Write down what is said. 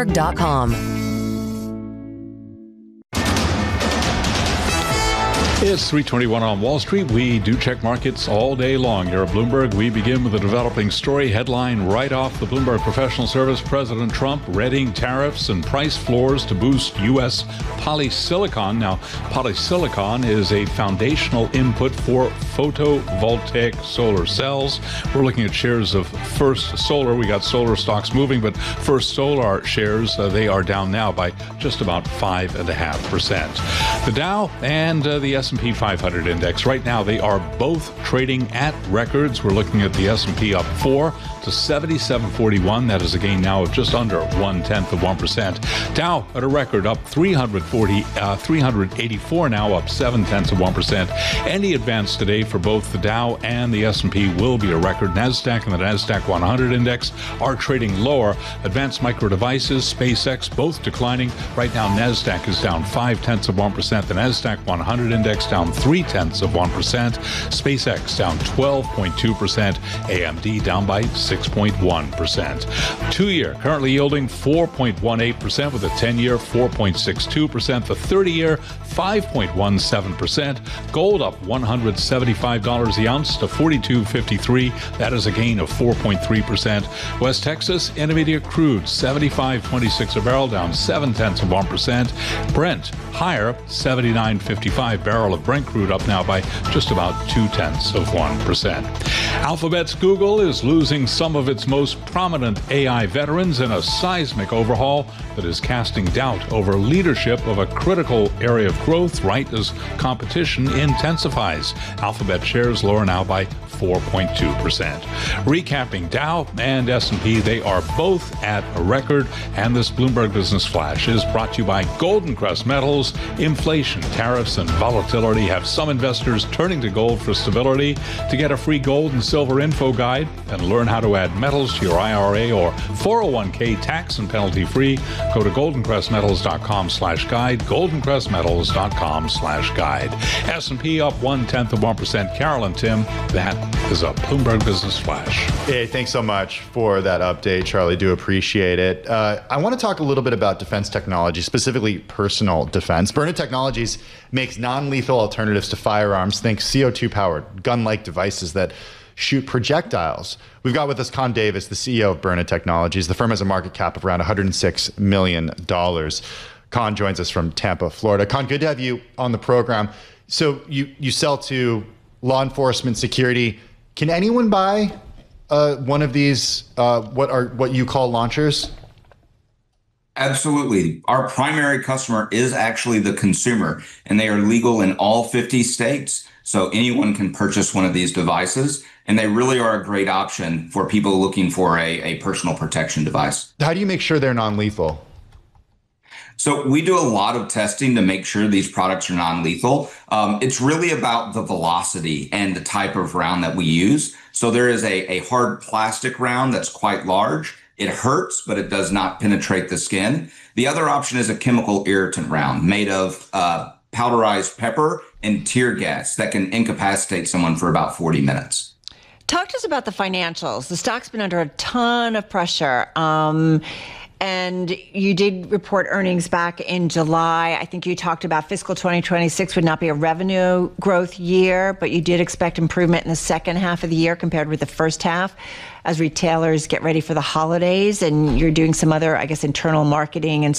Bloomberg.com. It's 3:21 on Wall Street. We do check markets all day long here at Bloomberg. We begin with a developing story headline right off the Bloomberg Professional Service. President Trump readying tariffs and price floors to boost U.S. polysilicon. Now, polysilicon is a foundational input for photovoltaic solar cells. We're looking at shares of First Solar. We got solar stocks moving, but First Solar shares, they are down now by just about 5.5%. The Dow and the S&P 500 index, right now they are both trading at records. We're looking at the S&P up 4 to 7741. That is a gain now of just under 0.1%. Dow at a record up 384 now, up 0.7%. Any advance today for both the Dow and the S&P will be a record. NASDAQ and the NASDAQ 100 index are trading lower. Advanced Micro Devices, SpaceX, both declining. Right now, NASDAQ is down 0.5%. The NASDAQ 100 index down 0.3%. SpaceX down 12.2%. AMD down by 6.1%. 2-year currently yielding 4.18% with a 10-year 4.62%. The 30-year 5.17%. Gold up $175 a ounce to $42.53. That is a gain of 4.3%. West Texas Intermediate crude 75.26 a barrel, down 0.7%. Brent higher 79.55. Barrel of Brent crude up now by just about 0.2%. Alphabet's Google is losing some of its most prominent AI veterans in a seismic overhaul that is casting doubt over leadership of a critical area of growth right as competition intensifies. Alphabet shares lower now by 4.2%. Recapping Dow and S&P, they are both at a record, and this Bloomberg Business Flash is brought to you by Golden Crest Metals. Inflation, tariffs, and volatility have some investors turning to gold for stability. To get a free gold and silver info guide and learn how to add metals to your IRA or 401k tax and penalty free, go to goldencrestmetals.com/guide, goldencrestmetals.com/guide. S&P up 0.1%. Carol and Tim, that is a Bloomberg Business Flash. Hey, thanks so much for that update, Charlie. Do appreciate it. I want to talk a little bit about defense technology, specifically personal defense. Byrna Technologies makes non-lethal alternatives to firearms. Think CO2-powered, gun-like devices that shoot projectiles. We've got with us Con Davis, the CEO of Byrna Technologies. The firm has a market cap of around $106 million. Con joins us from Tampa, Florida. Con, good to have you on the program. So you sell to law enforcement, security. Can anyone buy one of these, what you call launchers? Absolutely. Our primary customer is actually the consumer, and they are legal in all 50 states. So anyone can purchase one of these devices, and they really are a great option for people looking for a personal protection device. How do you make sure they're non-lethal? So we do a lot of testing to make sure these products are non-lethal. It's really about the velocity and the type of round that we use. So there is a hard plastic round that's quite large. It hurts, but it does not penetrate the skin. The other option is a chemical irritant round made of powderized pepper and tear gas that can incapacitate someone for about 40 minutes. Talk to us about the financials. The stock's been under a ton of pressure. And you did report earnings back in July. I think you talked about fiscal 2026 would not be a revenue growth year, but you did expect improvement in the second half of the year compared with the first half as retailers get ready for the holidays. And you're doing some other, I guess, internal marketing and